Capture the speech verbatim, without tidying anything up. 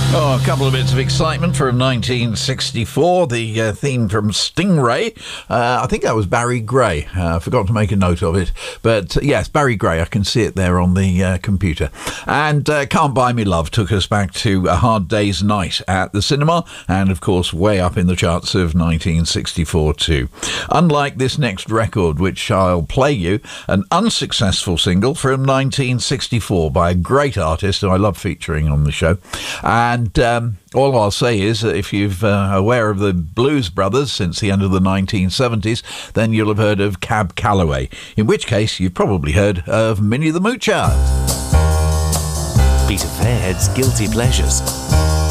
Oh, a couple of bits of excitement from nineteen sixty-four. The uh, theme from Stingray. Uh, I think that was Barry Gray. Uh, I forgot to make a note of it. But uh, yes, Barry Gray. I can see it there on the uh, computer. And uh, Can't Buy Me Love took us back to A Hard Day's Night at the cinema. And, of course, way up in the charts of nineteen sixty-four too. Unlike this next record, which I'll play you, an unsuccessful single from nineteen sixty-four by a great artist who I love featuring on the show. And And um, all I'll say is that if you're uh, aware of the Blues Brothers since the end of the nineteen seventies, then you'll have heard of Cab Calloway, in which case you've probably heard of Minnie the Moocher. Peter Fairhead's Guilty Pleasures.